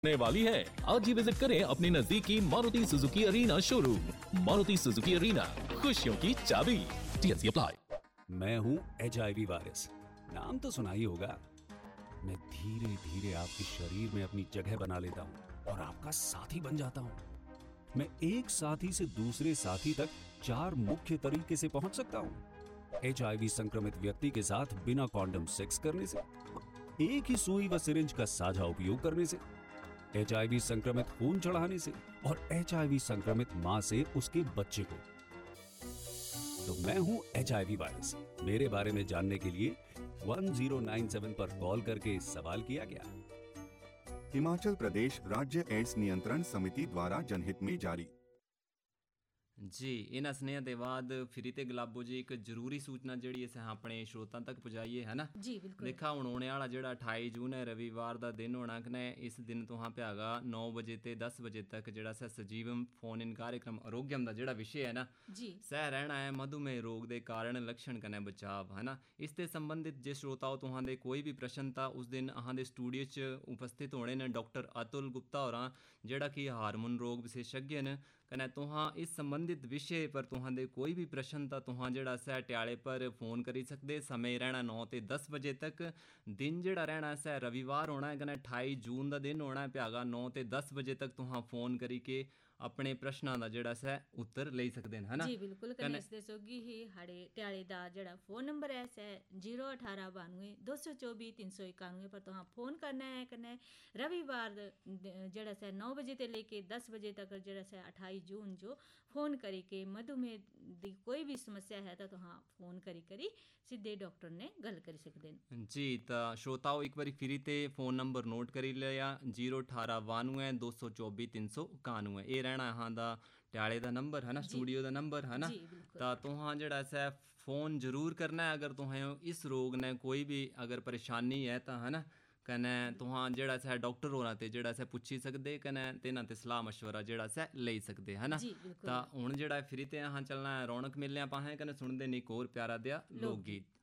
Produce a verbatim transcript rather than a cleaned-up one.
होने वाली है। आज ही विजिट करें अपने नजदीकी Maruti Suzuki arena showroom. Maruti Suzuki arena, खुशियों की चाबी। TNC apply. मैं हूँ एच आई वी वायरस, नाम तो सुना ही होगा। मैं धीरे धीरे आपके शरीर में अपनी जगह बना लेता हूँ और आपका साथी बन जाता हूँ। मैं एक साथी से दूसरे साथी तक चार मुख्य तरीके से पहुंच सकता हूँ। एच आई वी संक्रमित व्यक्ति के साथ बिना कॉन्डम सेक्स करने से, एक ही सुई व सिरिंज का साझा उपयोग करने से, एच आई वी संक्रमित खून चढ़ाने से और एच आई वी संक्रमित मां से उसके बच्चे को। तो मैं हूं एच आई वी वायरस। मेरे बारे में जानने के लिए वन ज़ीरो नाइन सेवन पर कॉल करके सवाल किया गया। हिमाचल प्रदेश राज्य एड्स नियंत्रण समिति द्वारा जनहित में जारी। जी, इन्हां स्नेह दे बाद फिर ते गुलाबो जी एक जरूरी सूचना जिहड़ी असां अपने श्रोतां तक पहुंचाईए है ना। जी बिल्कुल। देखा हुण होने वाला जिहड़ा अठाई जून है रविवार दा दिन होना कने इस दिन तुहां भ्यागा नौ बजे ते दस बजे तक जिहड़ा सा सजीवम फोन इन कार्यक्रम आरोग्यम दा जिहड़ा विषय है ना जी सह रहना है मधुमेह रोग दे कारण लक्षण कने बचाव है ना। इस ते संबंधित जे श्रोताओ तुहां दे कोई भी प्रश्न ता उस दिन अहां दे स्टूडियो च उपस्थित होने ने डॉक्टर अतुल गुप्ता होरां जिहड़ा कि हार्मोन रोग विशेषज्ञ न कने तुहां इस संबंधित विषय पर तुहां दे कोई भी प्रश्न ता तुहां जिहड़ा सै ट्याले पर फोन करी सकदे। समय रहना नौ ते दस बजे तक। दिन जिहड़ा रहना सै रविवार होना है कने अठाई जून दा दिन होना है भ्यागा नौ ते दस बजे तक तुहां फोन करी के अपने प्रश्नां दा जिहड़ा सै उत्तर लेई सकदे न है ना। जी बिल्कुल। कने इस दे सोगी ही हाड़े ट्याले दा जिहड़ा फोन नंबर है सै जीरो अठारह बानवे दो सौ चौबी तीन सौ इक्यानवे पर तुहां फोन करना है। कने रविवार जिहड़ा सै नौ बजे ते लेके दस बजे तक जिहड़ा सै अठाई जून जो फोन करी के मधुमेह दी कोई भी समस्या है तो तुहां फोन करी करी सीधे डॉक्टर ने गल करी सकदे न। जी तो श्रोताओ एक बारी फिर ते फोन नंबर नोट करी लिया जीरो अठारह बानवे दो सौ चौबी तीन सौ इक्यानवे ये रहना अहां दा ट्याले दा नंबर है ना, स्टूडियो दा नंबर है ना। तो तुहां जिहड़ा सै फोन जरूर करना है अगर तुहें इस रोग ने कोई भी अगर परेशानी है तो है ना। कने तुहां जिहड़ा सै डॉक्टर होरां ते जिहड़ा सै पुच्छी सकदे कने तिन्हां ते सलाह मशवरा जिहड़ा सै लेई सकदे है ना। तो हुण जिहड़ा फिर ते अहां चलना है रौनक मेले पाहें कने सुनदे न इक होर प्यारा देआ लोक गीत।